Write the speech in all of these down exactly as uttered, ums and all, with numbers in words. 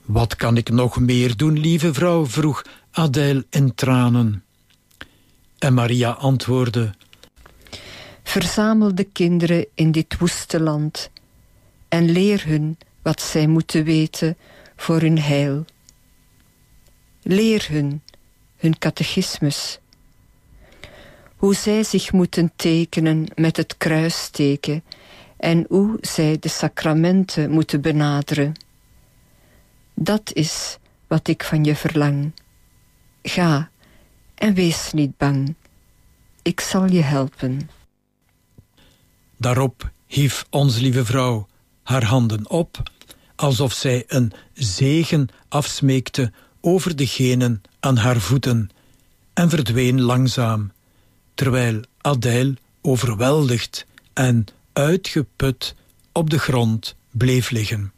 Wat kan ik nog meer doen, lieve vrouw? Vroeg Adèle in tranen. En Maria antwoordde: Verzamel de kinderen in dit woeste land en leer hun wat zij moeten weten voor hun heil. Leer hun hun catechismus, hoe zij zich moeten tekenen met het kruisteken en hoe zij de sacramenten moeten benaderen. Dat is wat ik van je verlang. Ga en wees niet bang. Ik zal je helpen. Daarop hief onze lieve vrouw haar handen op, alsof zij een zegen afsmeekte over degenen aan haar voeten, en verdween langzaam, terwijl Adèle overweldigd en uitgeput op de grond bleef liggen.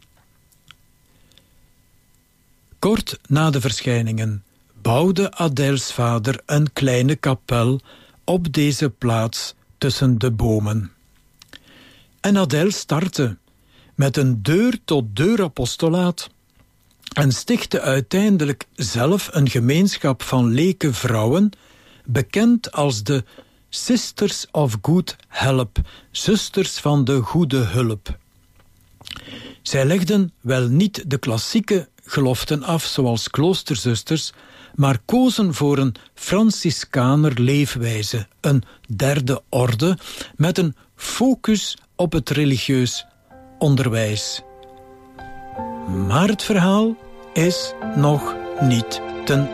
Kort na de verschijningen bouwde Adèles vader een kleine kapel op deze plaats tussen de bomen. En Adèle startte met een deur-tot-deur apostolaat en stichtte uiteindelijk zelf een gemeenschap van leke vrouwen, bekend als de Sisters of Good Help, zusters van de goede hulp. Zij legden wel niet de klassieke geloften af zoals kloosterzusters, maar kozen voor een Franciscaner leefwijze, een derde orde met een focus op het religieus onderwijs. Maar het verhaal is nog niet ten